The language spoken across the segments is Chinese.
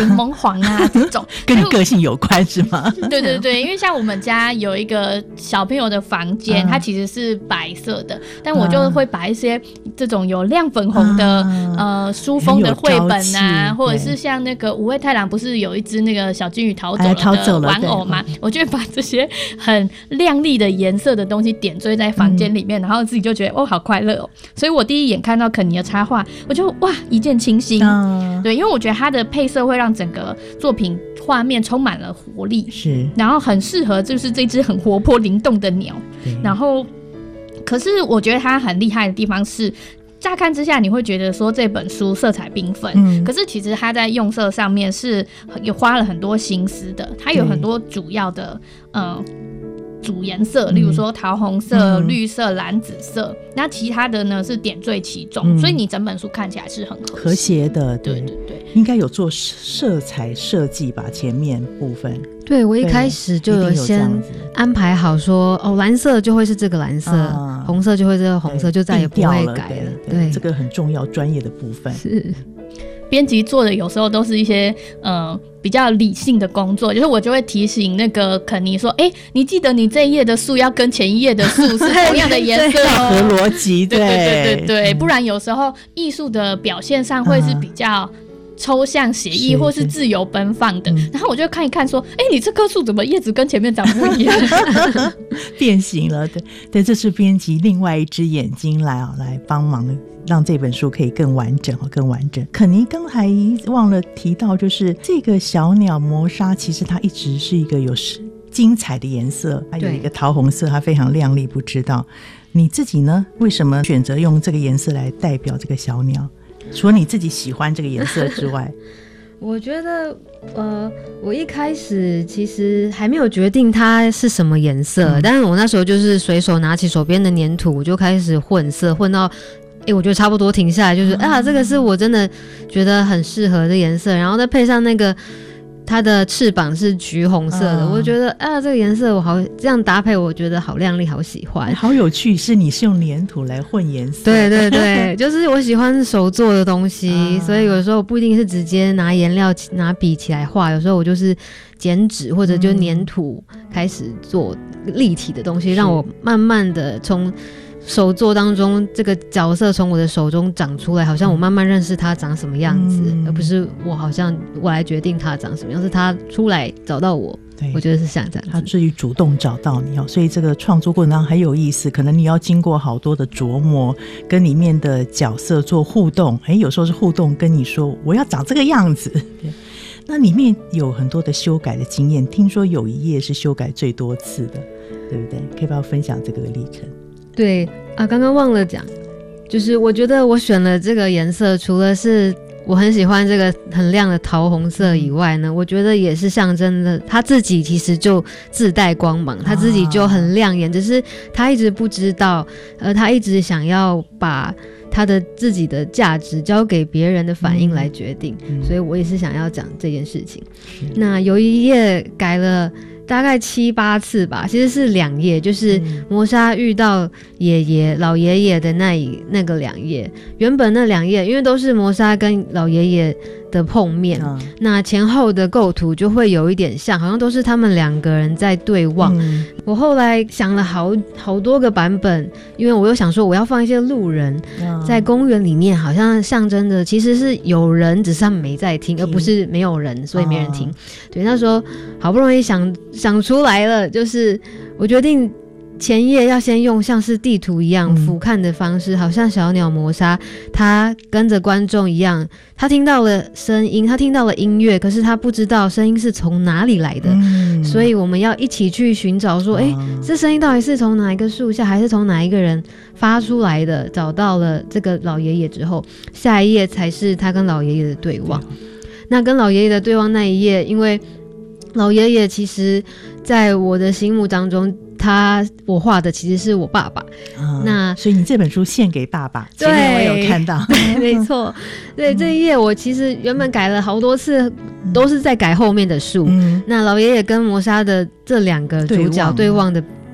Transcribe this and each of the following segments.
柠檬黄啊这种跟你个性有关是吗？ 对对对，因为像我们家有一个小朋友的房间，它其实是白色的，但我就会把一些这种有亮粉红的书封的绘本啊，或者是像那个五味太郎不是有一只那个小金鱼逃走了的玩偶吗？我就会把这些很亮丽的颜色的东西点缀在房间里面，然后自己就觉得哦好快乐哦。所以我第一眼看到肯尼的插画，我就哇一见倾心。对，因为我觉得它的配色会让整个作品画面充满了活力， 是， 然后很适合就是这只很活泼灵动的鸟。然后可是我觉得它很厉害的地方是，乍看之下你会觉得说这本书色彩缤纷，可是其实它在用色上面是有花了很多心思的，它有很多主要的主颜色，例如说桃红色、绿色、蓝紫色，那其他的呢是点缀其中，所以你整本书看起来是很和谐的。 对对对， 应该有做色彩设计吧，前面部分。 对，我一开始就有先安排好说，哦，蓝色就会是这个蓝色，红色就会这个红色，就再也不会改了。对， 这个很重要，专业的部分是。 编辑做的有时候都是一些比较理性的工作，就是我就会提醒那个肯尼说，你记得你这一页的树要跟前一页的树是同样的颜色哦， 合逻辑。 对对对对对，不然有时候艺术的表现上会是比较抽象写意或是自由奔放的，然后我就看一看说，你这棵树怎么叶子跟前面长不一样变形了。对，这是编辑另外一只眼睛来帮忙，让这本书可以更完整。肯尼刚才忘了提到，就是这个小鸟磨砂其实它一直是一个有精彩的颜色，它有一个桃红色，它非常亮丽。不知道你自己呢，为什么选择用这个颜色来代表这个小鸟？除了你自己喜欢这个颜色之外我觉得我一开始其实还没有决定它是什么颜色，但是我那时候就是随手拿起手边的粘土，我就开始混色，混到我觉得差不多停下来，就是这个是我真的觉得很适合的颜色，然后再配上那个它的翅膀是橘红色的，我觉得这个颜色我好这样搭配，我觉得好亮丽，好喜欢。 好有趣，是你是用粘土来混颜色？ 对对对，就是我喜欢手做的东西，所以有时候不一定是直接拿颜料拿笔起来画，有时候我就是剪纸或者就粘土开始做立体的东西，让我慢慢的从手作当中这个角色从我的手中长出来，好像我慢慢认识他长什么样子，而不是我好像我来决定他长什么样，是他出来找到我。我觉得是像这样子， 他至于主动找到你所以这个创作过程当中很有意思，可能你要经过好多的琢磨，跟里面的角色做互动，有时候是互动跟你说我要长这个样子。那里面有很多的修改的经验，听说有一页是修改最多次的，对不对？可以不要分享这个历程？ 对刚刚忘了讲，就是我觉得我选了这个颜色，除了是我很喜欢这个很亮的桃红色以外呢，我觉得也是象征的他自己其实就自带光芒，他自己就很亮眼，只是他一直不知道，他一直想要把他的自己的价值交给别人的反应来决定，所以我也是想要讲这件事情。那有一页改了大概7-8次吧，其实是2页，就是磨砂遇到老爷爷的那个2页。原本那2页因为都是磨砂跟老爷爷的碰面，那前后的构图就会有一点像，好像都是他们2个人在对望。我后来想了好多个版本，因为我又想说我要放一些路人在公园里面，好像象征的其实是有人，只是他们没在听，而不是没有人所以没人听。对，那时候好不容易想出来了，就是我决定前页要先用像是地图一样俯瞰的方式，好像小鸟磨砂他跟着观众一样，他听到了声音，他听到了音乐，可是他不知道声音是从哪里来的，所以我们要一起去寻找说这声音到底是从哪一个树下还是从哪一个人发出来的。找到了这个老爷爷之后，下一页才是他跟老爷爷的对望。那跟老爷爷的对望那一页，因为老爷爷其实在我的心目当中，我画的其实是我爸爸，那所以你这本书献给爸爸，前面我有看到， 对，没错，对，这一页我其实原本改了好多次，都是在改后面的树。那老爷爷跟磨砂的这2个主角对望的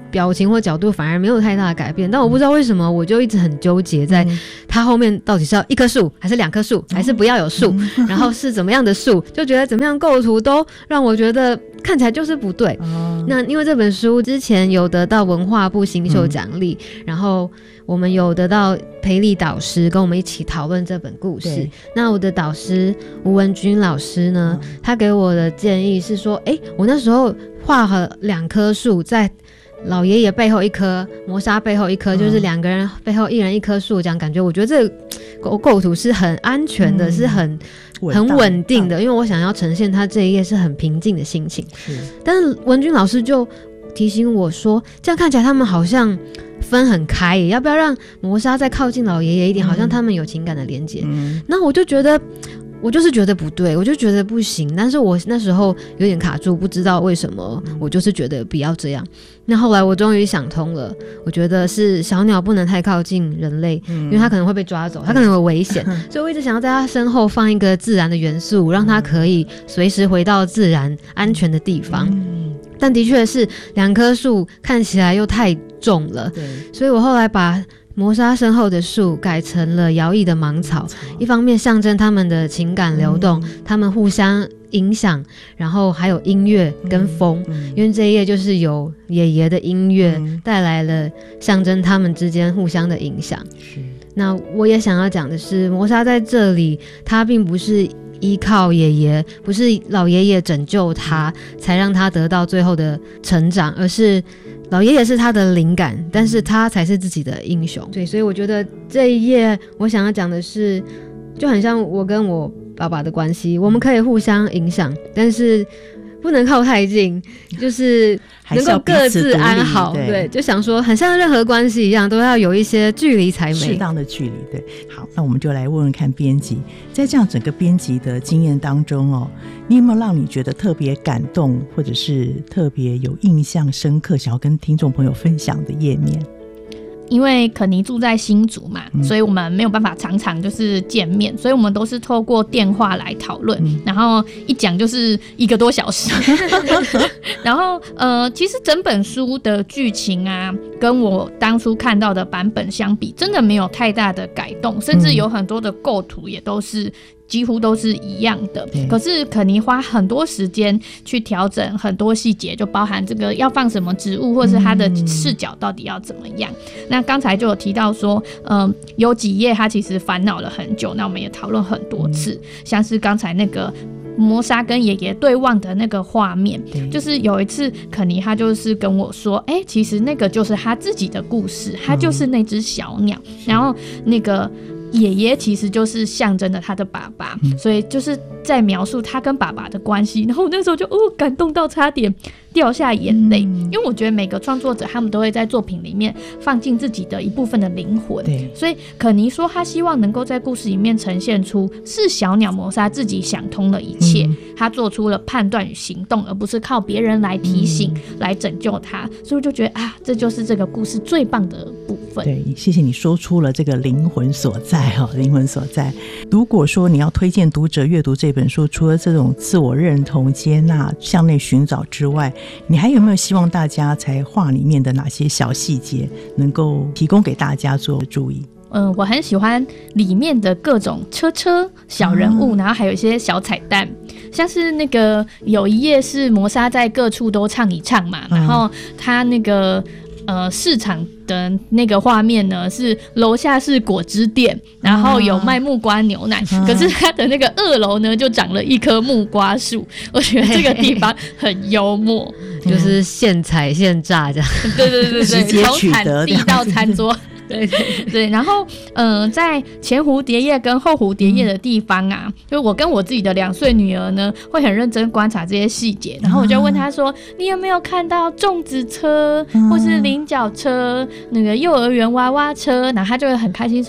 表情或角度反而没有太大的改变，但我不知道为什么我就一直很纠结在它后面到底是要一棵树还是2棵树，还是不要有树，然后是怎么样的树，就觉得怎么样构图都让我觉得看起来就是不对。那因为这本书之前有得到文化部新秀奖励，然后我们有得到培力导师跟我们一起讨论这本故事。那我的导师吴文君老师呢，他给我的建议是说，我那时候画了2棵树，在老爷爷背后1棵，磨砂背后1棵，就是2个人背后1人1棵树，这样感觉我觉得这个构图是很安全的，是很稳定的，因为我想要呈现他这一页是很平静的心情。但是文君老师就提醒我说，这样看起来他们好像分很开耶，要不要让磨砂再靠近老爷爷一点，好像他们有情感的连结。那我就觉得我就是觉得不对，我就觉得不行，但是我那时候有点卡住，不知道为什么，我就是觉得不要这样。那后来我终于想通了，我觉得是小鸟不能太靠近人类，因为它可能会被抓走，它可能有危险，所以我一直想要在它身后放一个自然的元素，让它可以随时回到自然安全的地方。但的确是2棵树看起来又太重了，所以我后来把磨砂身后的树改成了摇曳的芒草，一方面象征他们的情感流动，他们互相影响，然后还有音乐跟风，因为这一页就是有爷爷的音乐带来了象征他们之间互相的影响。那我也想要讲的是，磨砂在这里他并不是依靠爷爷，不是老爷爷拯救他才让他得到最后的成长，而是老爷爷是他的灵感，但是他才是自己的英雄。对，所以我觉得这一页我想要讲的是，就很像我跟我爸爸的关系，我们可以互相影响，但是不能靠太近，就是能够各自安好。对，就想说很像任何关系一样，都要有一些距离才美， 适当的距离。对，好，那我们就来问问看编辑，在这样整个编辑的经验当中你有没有让你觉得特别感动，或者是特别有印象深刻，想要跟听众朋友分享的页面？ 因为肯尼住在新竹嘛，所以我们没有办法常常就是见面，所以我们都是透过电话来讨论，然后一讲就是1个多小时。然后其实整本书的剧情啊，跟我当初看到的版本相比，真的没有太大的改动，甚至有很多的构图也都是几乎都是一样的。可是肯尼花很多时间去调整很多细节，就包含这个要放什么植物，或是他的视角到底要怎么样。那刚才就有提到说有几页他其实烦恼了很久，那我们也讨论很多次，像是刚才那个磨砂跟爷爷对望的那个画面，就是有一次肯尼他就是跟我说，其实那个就是他自己的故事，他就是那只小鸟，然后那个爷爷其实就是象征着他的爸爸，所以就是在描述他跟爸爸的关系。然后我那时候就感动到差点掉下眼泪，因为我觉得每个创作者他们都会在作品里面放进自己的一部分的灵魂，所以肯尼说他希望能够在故事里面呈现出是小鸟磨砂自己想通了一切，他做出了判断与行动，而不是靠别人来提醒来拯救他。所以我就觉得这就是这个故事最棒的部分。 对，谢谢你说出了这个灵魂所在灵魂所在。如果说你要推荐读者阅读这本书，除了这种自我认同、接纳、向内寻找之外，你还有没有希望大家在画里面的哪些小细节能够提供给大家做注意？ 我很喜欢里面的各种车小人物，然后还有一些小彩蛋，像是那个有一页是磨砂在各处都唱一唱嘛，然后他那个市场的那个画面呢，是楼下是果汁店，然后有卖木瓜牛奶，可是他的那个2楼呢就长了一棵木瓜树，我觉得这个地方很幽默， 就是现采现榨这样。 对， 直接取得从产地到餐桌。对，然后在前蝴蝶叶跟后蝴蝶叶的地方啊，就我跟我自己的2岁女儿呢，会很认真观察这些细节，然后我就问她说，你有没有看到粽子车或是菱角车，那个幼儿园娃娃车？然后她就会很开心说，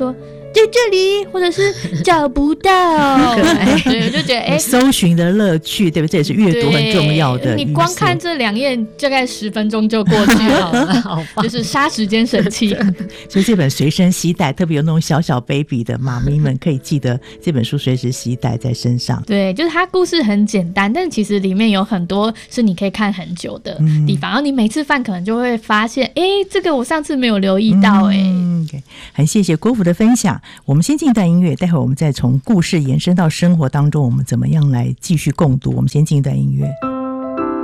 在这里，或者是找不到，对，我就觉得搜寻的乐趣，对不对？这也是阅读很重要的。 你光看这2页，大概10分钟就过去了， 好棒， 就是杀时间神器。 所以这本随身携带，特别有那种小小 baby 的妈咪们，可以记得这本书随时携带在身上。 对，就是它故事很简单，但其实里面有很多是你可以看很久的地方，然后你每次翻可能就会发现，这个我上次没有留意到 okay， 很谢谢郭芙的分享。我们先进一段音乐，待会儿我们再从故事延伸到生活当中，我们怎么样来继续共读。我们先进一段音乐。